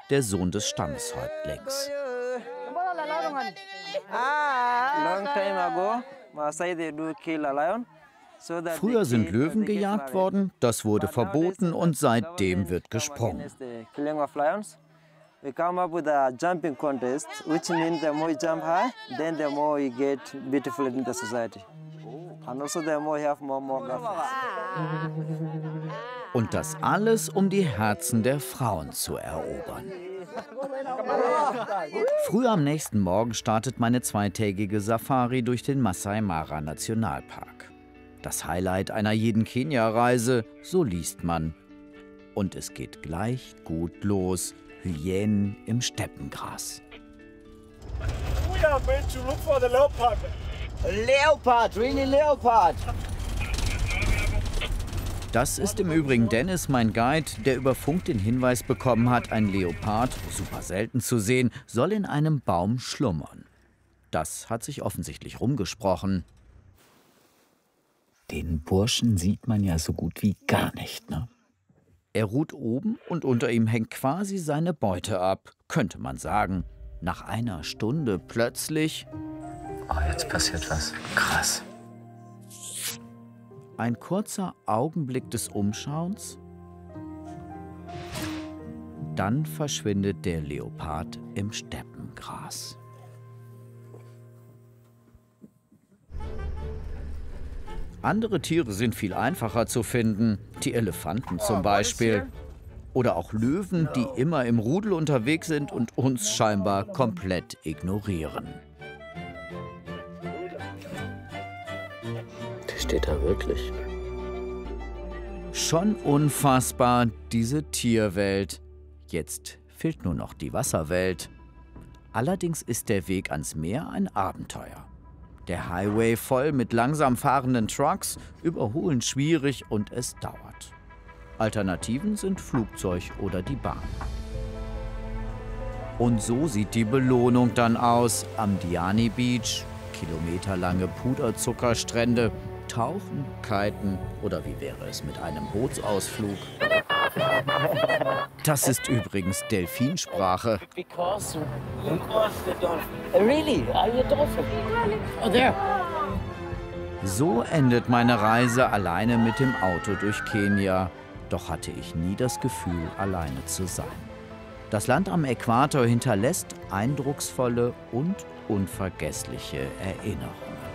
der Sohn des Stammeshäuptlings. Früher sind Löwen gejagt worden, das wurde verboten und seitdem wird gesprungen. We come up with a jumping contest, which means the more you jump high, then the more you get beautiful in the society. And also the more you have more girlfriends. Und das alles, um die Herzen der Frauen zu erobern. Früh am nächsten Morgen startet meine zweitägige Safari durch den Masai Mara Nationalpark. Das Highlight einer jeden Kenia-Reise, so liest man. Und es geht gleich gut los. Hyänen im Steppengras. We are going to look for the leopard. Leopard, really leopard. Das ist im Übrigen Dennis, mein Guide, der über Funk den Hinweis bekommen hat, ein Leopard, super selten zu sehen, soll in einem Baum schlummern. Das hat sich offensichtlich rumgesprochen. Den Burschen sieht man ja so gut wie gar nicht, ne? Er ruht oben und unter ihm hängt quasi seine Beute ab, könnte man sagen. Nach einer Stunde plötzlich... Oh, jetzt passiert was. Krass. Ein kurzer Augenblick des Umschauens. Dann verschwindet der Leopard im Steppengras. Andere Tiere sind viel einfacher zu finden, die Elefanten zum Beispiel. Oder auch Löwen, die immer im Rudel unterwegs sind und uns scheinbar komplett ignorieren. Der steht da wirklich. Schon unfassbar, diese Tierwelt. Jetzt fehlt nur noch die Wasserwelt. Allerdings ist der Weg ans Meer ein Abenteuer. Der Highway voll mit langsam fahrenden Trucks, überholen schwierig und es dauert. Alternativen sind Flugzeug oder die Bahn. Und so sieht die Belohnung dann aus am Diani Beach. Kilometerlange Puderzuckerstrände, Tauchen, Kiten oder wie wäre es mit einem Bootsausflug? Das ist übrigens Delfinsprache. So endet meine Reise alleine mit dem Auto durch Kenia. Doch hatte ich nie das Gefühl, alleine zu sein. Das Land am Äquator hinterlässt eindrucksvolle und unvergessliche Erinnerungen.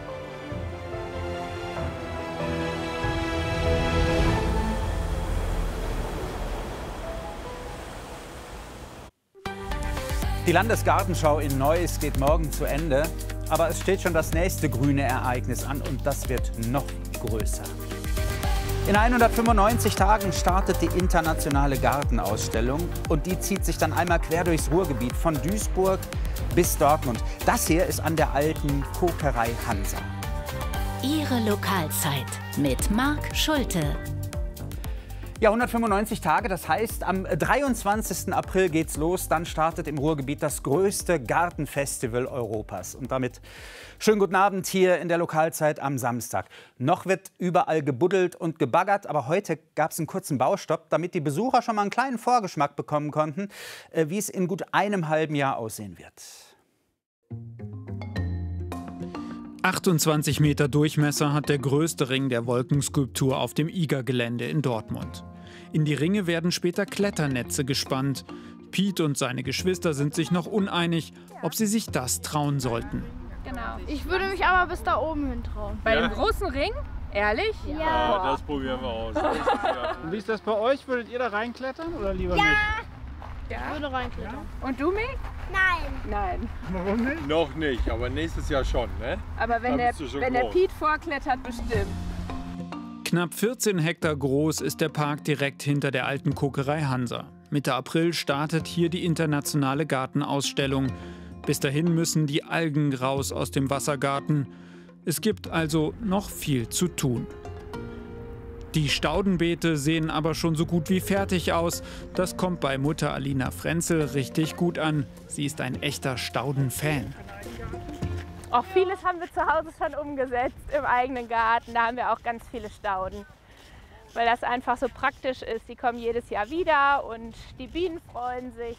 Die Landesgartenschau in Neuss geht morgen zu Ende, aber es steht schon das nächste grüne Ereignis an und das wird noch größer. In 195 Tagen startet die internationale Gartenausstellung und die zieht sich dann einmal quer durchs Ruhrgebiet von Duisburg bis Dortmund. Das hier ist an der alten Kokerei Hansa. Ihre Lokalzeit mit Marc Schulte. Ja, 195 Tage, das heißt, am 23. April geht's los. Dann startet im Ruhrgebiet das größte Gartenfestival Europas. Und damit schönen guten Abend hier in der Lokalzeit am Samstag. Noch wird überall gebuddelt und gebaggert, aber heute gab es einen kurzen Baustopp, damit die Besucher schon mal einen kleinen Vorgeschmack bekommen konnten, wie es in gut einem halben Jahr aussehen wird. 28 Meter Durchmesser hat der größte Ring der Wolkenskulptur auf dem IGA-Gelände in Dortmund. In die Ringe werden später Kletternetze gespannt. Piet und seine Geschwister sind sich noch uneinig, ob sie sich das trauen sollten. Genau. Ich würde mich aber bis da oben hin trauen. Bei dem großen Ring? Ehrlich? Ja. Ja, das probieren wir aus. Und wie ist das bei euch? Würdet ihr da reinklettern oder lieber nicht? Ja. Ich würde reinklettern. Ja. Und du, Mick? Nein. Nein. Warum nicht? Noch nicht, aber nächstes Jahr schon, ne? Aber wenn der Piet vorklettert, bestimmt. Knapp 14 Hektar groß ist der Park direkt hinter der alten Kokerei Hansa. Mitte April startet hier die internationale Gartenausstellung. Bis dahin müssen die Algen raus aus dem Wassergarten. Es gibt also noch viel zu tun. Die Staudenbeete sehen aber schon so gut wie fertig aus. Das kommt bei Mutter Alina Frenzel richtig gut an. Sie ist ein echter Stauden-Fan. Auch vieles haben wir zu Hause schon umgesetzt im eigenen Garten. Da haben wir auch ganz viele Stauden, weil das einfach so praktisch ist. Die kommen jedes Jahr wieder und die Bienen freuen sich.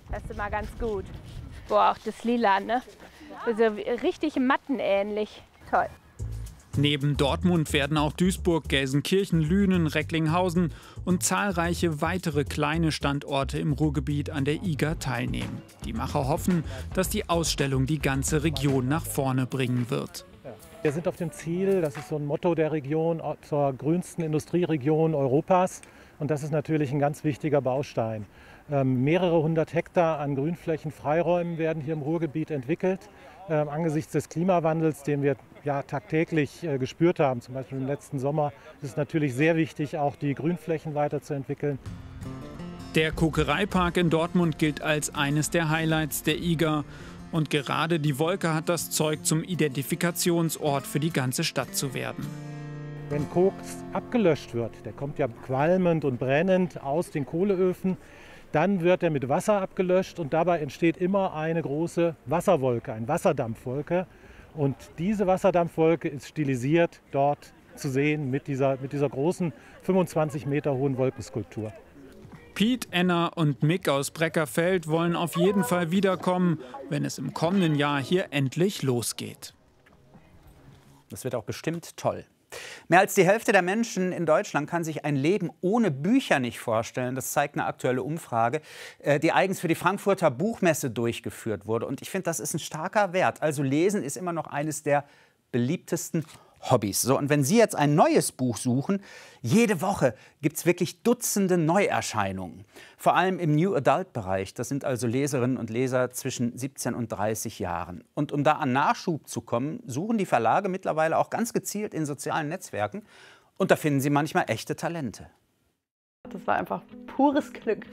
Das ist immer ganz gut. Boah, auch das Lila, ne? Also richtig mattenähnlich. Toll. Neben Dortmund werden auch Duisburg, Gelsenkirchen, Lünen, Recklinghausen und zahlreiche weitere kleine Standorte im Ruhrgebiet an der IGA teilnehmen. Die Macher hoffen, dass die Ausstellung die ganze Region nach vorne bringen wird. Wir sind auf dem Ziel, das ist so ein Motto der Region, zur grünsten Industrieregion Europas. Und das ist natürlich ein ganz wichtiger Baustein. Mehrere hundert Hektar an Grünflächen, Freiräumen werden hier im Ruhrgebiet entwickelt. Angesichts des Klimawandels, den wir ja tagtäglich gespürt haben, zum Beispiel im letzten Sommer, ist es natürlich sehr wichtig, auch die Grünflächen weiterzuentwickeln. Der Kokereipark in Dortmund gilt als eines der Highlights der IGA. Und gerade die Wolke hat das Zeug, zum Identifikationsort für die ganze Stadt zu werden. Wenn Koks abgelöscht wird, der kommt ja qualmend und brennend aus den Kohleöfen, dann wird er mit Wasser abgelöscht und dabei entsteht immer eine große Wasserwolke, eine Wasserdampfwolke. Und diese Wasserdampfwolke ist stilisiert dort zu sehen mit dieser großen 25 Meter hohen Wolkenskulptur. Piet, Enna und Mick aus Breckerfeld wollen auf jeden Fall wiederkommen, wenn es im kommenden Jahr hier endlich losgeht. Das wird auch bestimmt toll. Mehr als die Hälfte der Menschen in Deutschland kann sich ein Leben ohne Bücher nicht vorstellen. Das zeigt eine aktuelle Umfrage, die eigens für die Frankfurter Buchmesse durchgeführt wurde. Und ich finde, das ist ein starker Wert. Also Lesen ist immer noch eines der beliebtesten Hobbys. So, und wenn Sie jetzt ein neues Buch suchen, jede Woche gibt es wirklich Dutzende Neuerscheinungen. Vor allem im New Adult-Bereich. Das sind also Leserinnen und Leser zwischen 17 und 30 Jahren. Und um da an Nachschub zu kommen, suchen die Verlage mittlerweile auch ganz gezielt in sozialen Netzwerken. Und da finden sie manchmal echte Talente. Das war einfach pures Glück.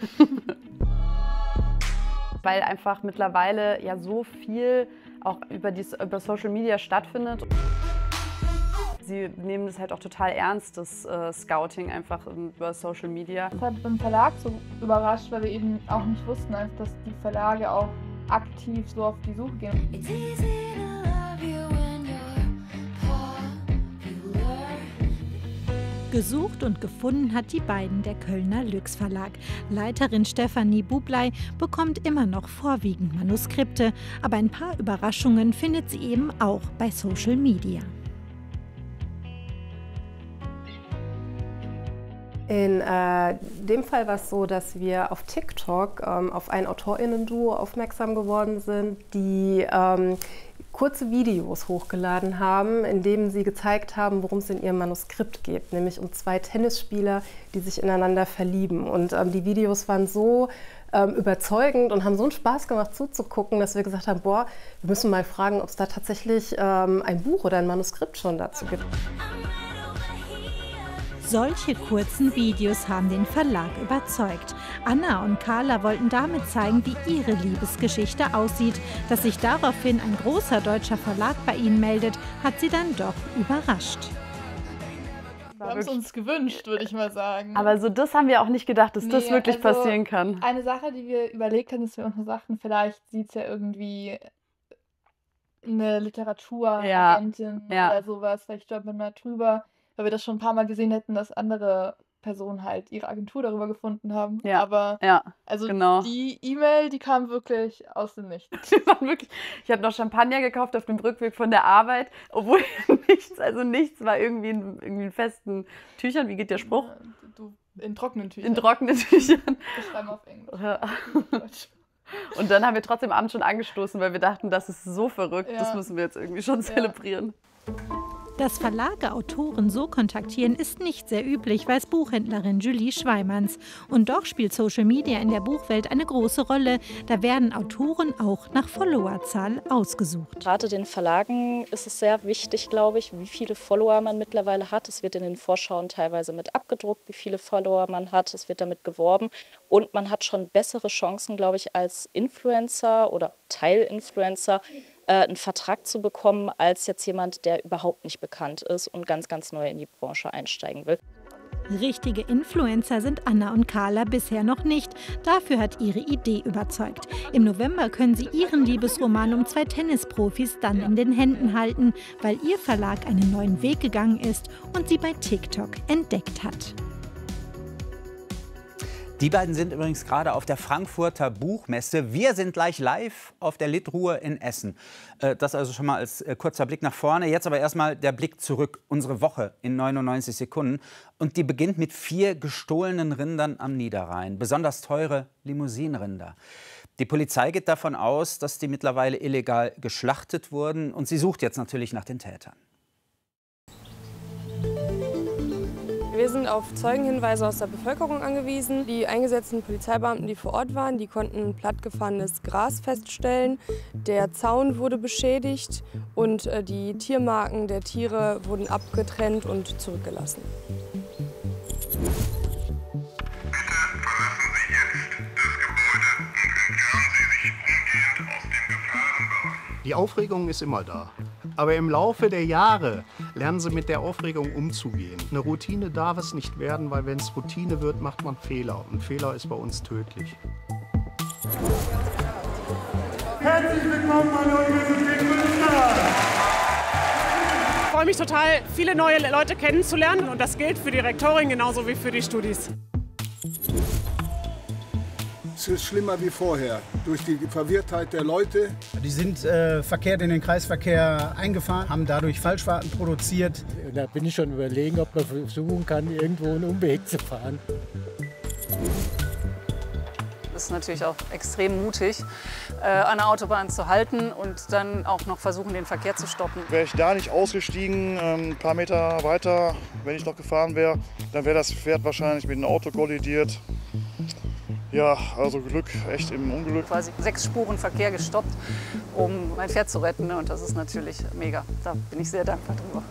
Weil einfach mittlerweile ja so viel auch über Social Media stattfindet. Sie nehmen das halt auch total ernst, das Scouting einfach über Social Media. Das hat beim Verlag so überrascht, weil wir eben auch nicht wussten, dass die Verlage auch aktiv so auf die Suche gehen. Gesucht und gefunden hat die beiden der Kölner Lüx Verlag. Leiterin Stefanie Bublei bekommt immer noch vorwiegend Manuskripte, aber ein paar Überraschungen findet sie eben auch bei Social Media. In dem Fall war es so, dass wir auf TikTok auf ein AutorInnen-Duo aufmerksam geworden sind, die kurze Videos hochgeladen haben, in denen sie gezeigt haben, worum es in ihrem Manuskript geht, nämlich um zwei Tennisspieler, die sich ineinander verlieben. Und die Videos waren so überzeugend und haben so einen Spaß gemacht zuzugucken, dass wir gesagt haben, boah, wir müssen mal fragen, ob es da tatsächlich ein Buch oder ein Manuskript schon dazu gibt. Solche kurzen Videos haben den Verlag überzeugt. Anna und Carla wollten damit zeigen, wie ihre Liebesgeschichte aussieht. Dass sich daraufhin ein großer deutscher Verlag bei ihnen meldet, hat sie dann doch überrascht. Wir haben es uns gewünscht, würde ich mal sagen. Aber so das haben wir auch nicht gedacht, dass das wirklich passieren kann. Eine Sache, die wir überlegt haben, dass wir uns nur sagten, vielleicht sieht es ja irgendwie eine Literaturagentin oder sowas, vielleicht stolpert man drüber. Weil wir das schon ein paar Mal gesehen hätten, dass andere Personen halt ihre Agentur darüber gefunden haben. Ja, aber also genau. Die E-Mail, die kam wirklich aus dem Nichts. Ich habe noch Champagner gekauft auf dem Rückweg von der Arbeit, obwohl nichts war irgendwie in festen Tüchern. Wie geht der Spruch? In trockenen Tüchern. In trockenen Tüchern. Das schreiben wir auf Englisch. Ja. Und dann haben wir trotzdem abends schon angestoßen, weil wir dachten, das ist so verrückt, das müssen wir jetzt irgendwie schon zelebrieren. Dass Verlage Autoren so kontaktieren, ist nicht sehr üblich, weiß Buchhändlerin Julie Schweimanns. Und doch spielt Social Media in der Buchwelt eine große Rolle. Da werden Autoren auch nach Followerzahl ausgesucht. Gerade den Verlagen ist es sehr wichtig, glaube ich, wie viele Follower man mittlerweile hat. Es wird in den Vorschauen teilweise mit abgedruckt, wie viele Follower man hat. Es wird damit geworben. Und man hat schon bessere Chancen, glaube ich, als Influencer oder Teilinfluencer, einen Vertrag zu bekommen, als jetzt jemand, der überhaupt nicht bekannt ist und ganz, ganz neu in die Branche einsteigen will. Richtige Influencer sind Anna und Carla bisher noch nicht. Dafür hat ihre Idee überzeugt. Im November können sie ihren Liebesroman um zwei Tennisprofis dann in den Händen halten, weil ihr Verlag einen neuen Weg gegangen ist und sie bei TikTok entdeckt hat. Die beiden sind übrigens gerade auf der Frankfurter Buchmesse. Wir sind gleich live auf der Litruhe in Essen. Das also schon mal als kurzer Blick nach vorne. Jetzt aber erstmal der Blick zurück. Unsere Woche in 99 Sekunden. Und die beginnt mit 4 gestohlenen Rindern am Niederrhein. Besonders teure Limousinenrinder. Die Polizei geht davon aus, dass die mittlerweile illegal geschlachtet wurden. Und sie sucht jetzt natürlich nach den Tätern. Wir sind auf Zeugenhinweise aus der Bevölkerung angewiesen. Die eingesetzten Polizeibeamten, die vor Ort waren, die konnten plattgefahrenes Gras feststellen. Der Zaun wurde beschädigt und die Tiermarken der Tiere wurden abgetrennt und zurückgelassen. Die Aufregung ist immer da. Aber im Laufe der Jahre lernen Sie mit der Aufregung umzugehen. Eine Routine darf es nicht werden, weil wenn es Routine wird, macht man Fehler. Und Fehler ist bei uns tödlich. Herzlich willkommen an der Universität Münster! Ich freue mich total, viele neue Leute kennenzulernen. Und das gilt für die Rektorin genauso wie für die Studis. Es ist schlimmer wie vorher, durch die Verwirrtheit der Leute. Die sind verkehrt in den Kreisverkehr eingefahren, haben dadurch Falschfahrten produziert. Da bin ich schon überlegen, ob man versuchen kann, irgendwo einen Umweg zu fahren. Das ist natürlich auch extrem mutig, an der Autobahn zu halten und dann auch noch versuchen, den Verkehr zu stoppen. Wäre ich da nicht ausgestiegen, ein paar Meter weiter, wenn ich noch gefahren wäre, dann wäre das Pferd wahrscheinlich mit dem Auto kollidiert. Ja, also Glück, echt im Unglück. Quasi 6 Spuren Verkehr gestoppt, um mein Pferd zu retten. Und das ist natürlich mega. Da bin ich sehr dankbar drüber.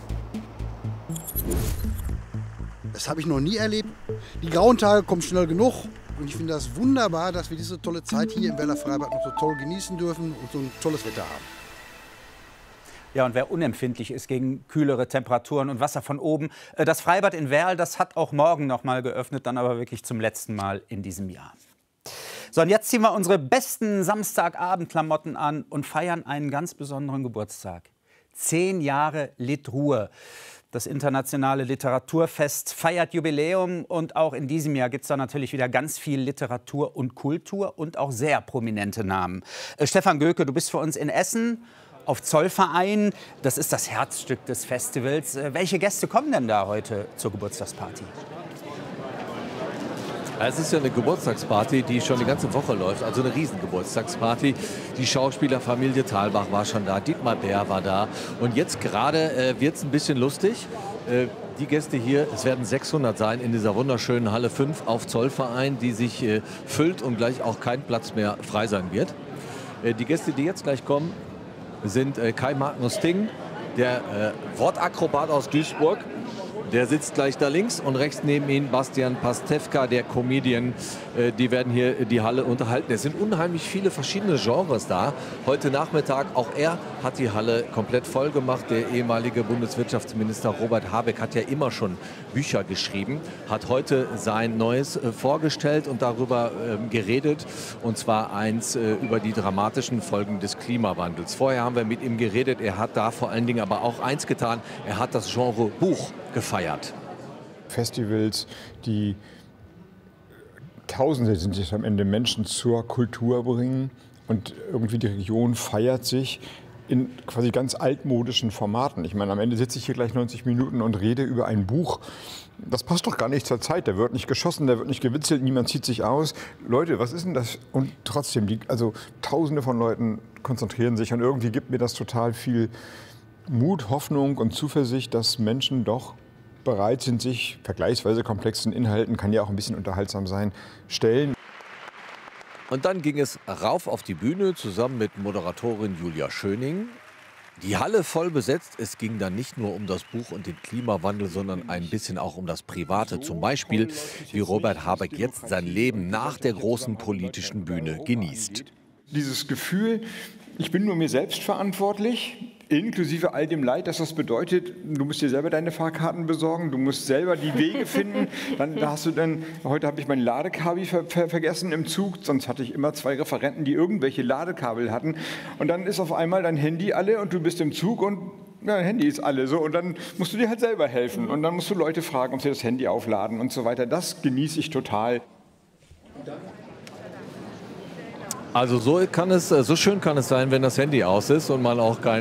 Das habe ich noch nie erlebt. Die grauen Tage kommen schnell genug. Und ich finde das wunderbar, dass wir diese tolle Zeit hier im Werler Freibad noch so toll genießen dürfen und so ein tolles Wetter haben. Ja, und wer unempfindlich ist gegen kühlere Temperaturen und Wasser von oben, das Freibad in Werl, das hat auch morgen noch mal geöffnet, dann aber wirklich zum letzten Mal in diesem Jahr. So, und jetzt ziehen wir unsere besten Samstagabendklamotten an und feiern einen ganz besonderen Geburtstag. 10 Jahre Litruhe. Das internationale Literaturfest feiert Jubiläum und auch in diesem Jahr gibt es da natürlich wieder ganz viel Literatur und Kultur und auch sehr prominente Namen. Stefan Göke, du bist für uns in Essen auf Zollverein. Das ist das Herzstück des Festivals. Welche Gäste kommen denn da heute zur Geburtstagsparty? Es ist ja eine Geburtstagsparty, die schon die ganze Woche läuft, also eine Riesengeburtstagsparty. Die Schauspielerfamilie Thalbach war schon da, Dietmar Bär war da. Und jetzt gerade wird es ein bisschen lustig. Die Gäste hier, es werden 600 sein in dieser wunderschönen Halle 5 auf Zollverein, die sich füllt und gleich auch kein Platz mehr frei sein wird. Die Gäste, die jetzt gleich kommen, sind Kai Magnus Ting, der Wortakrobat aus Duisburg. Der sitzt gleich da links und rechts neben ihm Bastian Pastewka, der Comedian. Die werden hier die Halle unterhalten. Es sind unheimlich viele verschiedene Genres da. Heute Nachmittag, auch er hat die Halle komplett voll gemacht. Der ehemalige Bundeswirtschaftsminister Robert Habeck hat ja immer schon Bücher geschrieben, hat heute sein Neues vorgestellt und darüber geredet. Und zwar eins über die dramatischen Folgen des Klimawandels. Vorher haben wir mit ihm geredet. Er hat da vor allen Dingen aber auch eins getan. Er hat das Genre Buch gefeiert. Festivals, die Tausende sind es am Ende Menschen zur Kultur bringen und irgendwie die Region feiert sich in quasi ganz altmodischen Formaten. Ich meine, am Ende sitze ich hier gleich 90 Minuten und rede über ein Buch. Das passt doch gar nicht zur Zeit. Da wird nicht geschossen, da wird nicht gewitzelt, niemand zieht sich aus. Leute, was ist denn das? Und trotzdem, also Tausende von Leuten konzentrieren sich und irgendwie gibt mir das total viel Mut, Hoffnung und Zuversicht, dass Menschen doch bereit sind, sich vergleichsweise komplexen Inhalten, kann ja auch ein bisschen unterhaltsam sein, stellen. Und dann ging es rauf auf die Bühne zusammen mit Moderatorin Julia Schöning. Die Halle voll besetzt. Es ging dann nicht nur um das Buch und den Klimawandel, sondern ein bisschen auch um das Private. Zum Beispiel, wie Robert Habeck jetzt sein Leben nach der großen politischen Bühne genießt. Dieses Gefühl, ich bin nur mir selbst verantwortlich, inklusive all dem Leid, dass das bedeutet, du musst dir selber deine Fahrkarten besorgen, du musst selber die Wege finden. Heute habe ich mein Ladekabel vergessen im Zug, sonst hatte ich immer 2 Referenten, die irgendwelche Ladekabel hatten. Und dann ist auf einmal dein Handy alle und du bist im Zug und ja, dein Handy ist alle so. Und dann musst du dir halt selber helfen. Und dann musst du Leute fragen, ob sie das Handy aufladen und so weiter. Das genieße ich total. Also so schön kann es sein, wenn das Handy aus ist und man auch kein